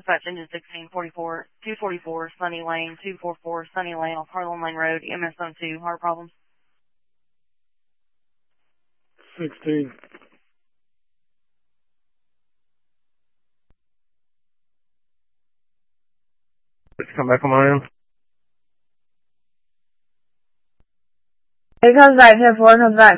Dispatch engine 1644, 244 Sunny Lane, 244 Sunny Lane off Harlan Lane Road, EMS Zone 2, heart problems. 16. Come back on my end. It comes back, 10-4 comes back.